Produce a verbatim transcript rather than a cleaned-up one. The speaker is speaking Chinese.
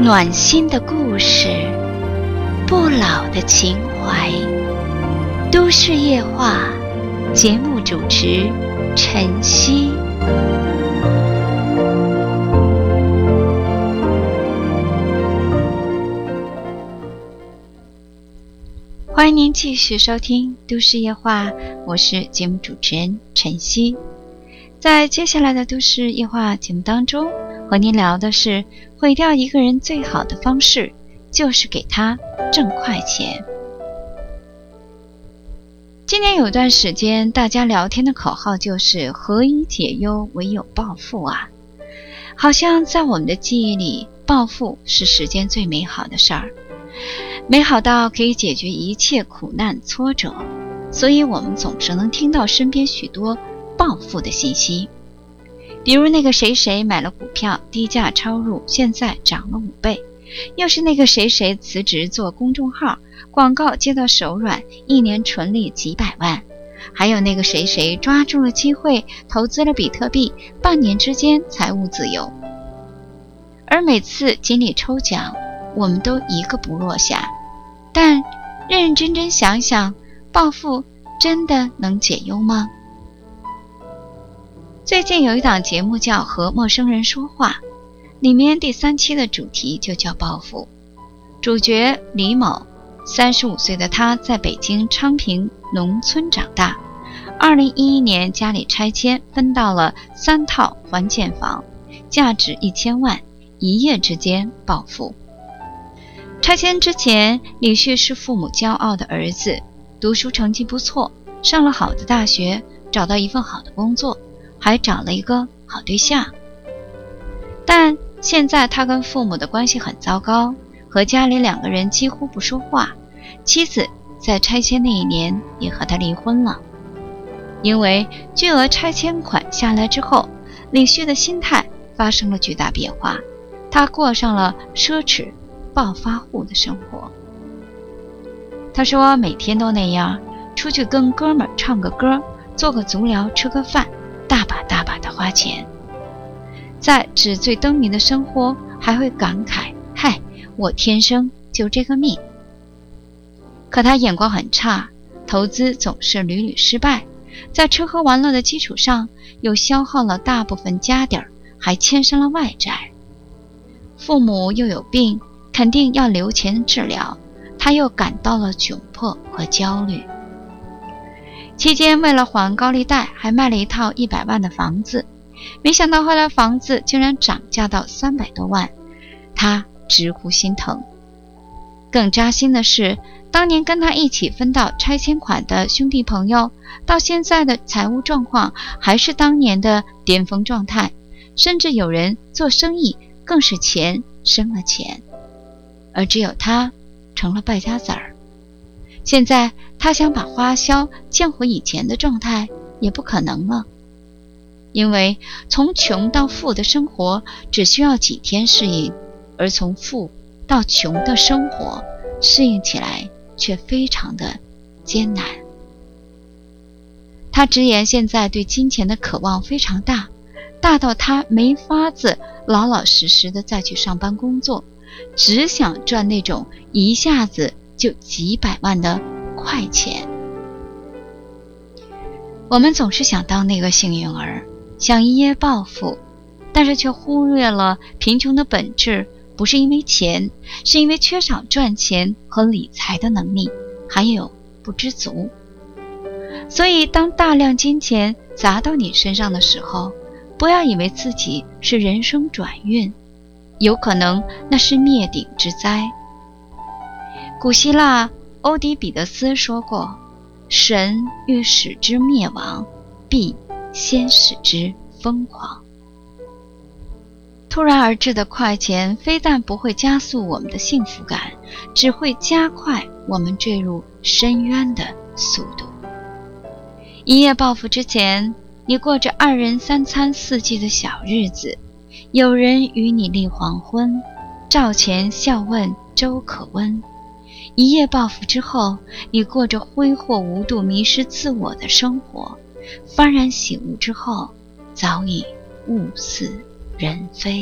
暖心的故事，不老的情怀。都市夜话，节目主持晨曦。欢迎您继续收听都市夜话，我是节目主持人晨曦。在接下来的都市夜话节目当中，和您聊的是毁掉一个人最好的方式就是给他挣快钱。今年有段时间大家聊天的口号就是何以解忧，唯有暴富啊。好像在我们的记忆里，暴富是世间最美好的事儿，美好到可以解决一切苦难挫折，所以我们总是能听到身边许多暴富的信息。比如那个谁谁买了股票低价超入，现在涨了五倍，又是那个谁谁辞职做公众号，广告接到手软，一年纯利几百万，还有那个谁谁抓住了机会投资了比特币，半年之间财务自由。而每次锦鲤抽奖，我们都一个不落下，但认认真真想想，暴富真的能解忧吗？最近有一档节目叫《和陌生人说话》，里面第三期的主题就叫暴富。主角李某，三十五岁的他在北京昌平农村长大，二零一一年家里拆迁分到了三套环建房，价值一千万，一夜之间暴富。拆迁之前，李旭是父母骄傲的儿子，读书成绩不错，上了好的大学，找到一份好的工作，还找了一个好对象。但现在他跟父母的关系很糟糕，和家里两个人几乎不说话，妻子在拆迁那一年也和他离婚了。因为巨额拆迁款下来之后，李旭的心态发生了巨大变化，他过上了奢侈暴发户的生活。他说每天都那样，出去跟哥们儿唱个歌，做个足疗，吃个饭，大把大把的花钱。在纸醉灯迷的生活，还会感慨，嗨，我天生就这个命。可他眼光很差，投资总是屡屡失败，在吃喝玩乐的基础上，又消耗了大部分家底儿，还欠上了外债。父母又有病，肯定要留钱治疗，他又感到了窘迫和焦虑。期间为了还高利贷，还卖了一套一百万的房子，没想到后来房子竟然涨价到三百多万，他直呼心疼。更扎心的是，当年跟他一起分到拆迁款的兄弟朋友，到现在的财务状况还是当年的巅峰状态，甚至有人做生意更是钱生了钱，而只有他成了败家子儿。现在他想把花销降回以前的状态也不可能了，因为从穷到富的生活只需要几天适应，而从富到穷的生活适应起来却非常的艰难。他直言现在对金钱的渴望非常大，大到他没法子老老实实的再去上班工作，只想赚那种一下子就几百万的快钱。我们总是想当那个幸运儿，想一夜暴富，但是却忽略了贫穷的本质不是因为钱，是因为缺少赚钱和理财的能力，还有不知足。所以当大量金钱砸到你身上的时候，不要以为自己是人生转运，有可能那是灭顶之灾。古希腊欧狄彼得斯说过，神欲使之灭亡，必先使之疯狂。突然而至的快钱非但不会加速我们的幸福感，只会加快我们坠入深渊的速度。一夜暴富之前，你过着二人三餐四季的小日子，有人与你立黄昏，灶前笑问粥可温。一夜暴富之后，你过着挥霍无度、迷失自我的生活，幡然醒悟之后，早已物是人非。